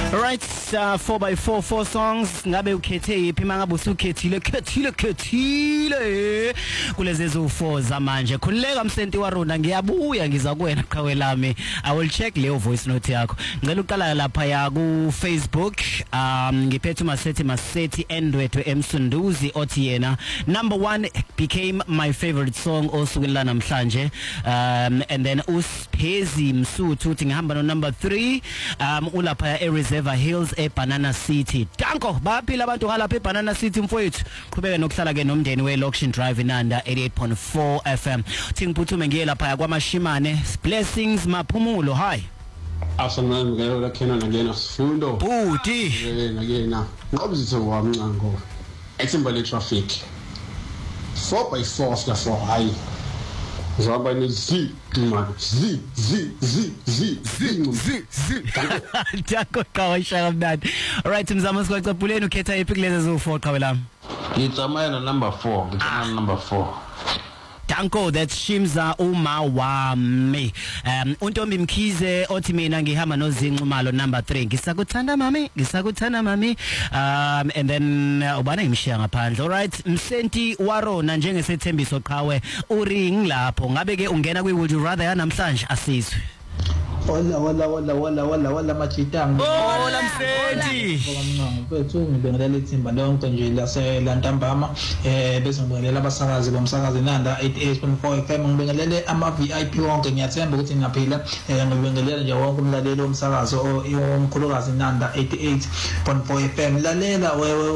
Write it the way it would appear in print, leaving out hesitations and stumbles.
Alright, 4x4 4 songs ngabe ukhethe yipi mangabe usukhethile kulezo 4 zamanje khuleka Msenti Warona ngiyabuya ngiza kuwena qhawe lami I will check leyo voice note yakho ngicela uqala lapha ya ku Facebook ngiphethe Masethi Endwetwe Emsunduzi othi yena number 1 became my favorite song osukwini la namhlanje and then uSphezi Msuthu uthi ngihamba no number 3 ulapha ya Reservoir Hills eBanana City. Danko baphila abantu halapha eBanana City mfowethu. Qhubeke nokuhlala ke nomndeni weLoction Drive inanda 88.4 FM. Thingiphuthuma ngiye lapha kwaMashimane. Blessings Maphumulo. Hi. Asanami ngeke lakhena ngena sifundo. Buti. Ngena. Ngobuzitho wamncango. Ethimba traffic. 4x4 after 4 hayi. Zaba ni zi Danko kawasha mdad. Alright mzama sikwacapuleni ukhetha iphi kulezo 4 qhawe lami. Ngitsamaya na number 4, ngitsamaya na number 4. Danko, that's Shimza Uma Wami. Untombi Mkhize othi mina ngihamba nozinxumalo number 3. Ngisakuthanda mami. And then ubana imshiya ngaphandle. Alright, Msenti Warona njengesethembiso qhawe uring lapho. Ngabe ke ungena kwi would you rather yanamhlanje asizwe. Wala machitanga. Hola Msenti. Mfethu ngibingelela ithimba lonke nje laseLantambama bese ngibingelela abasakazi bomsakazi nanda 88.4 FM ngibingelele ama VIP wonke ngiyathemba ukuthi ngiyaphila ngibingelela nje wonke umlaleli womsakazo omkhulukazi nanda 88.4 FM lalela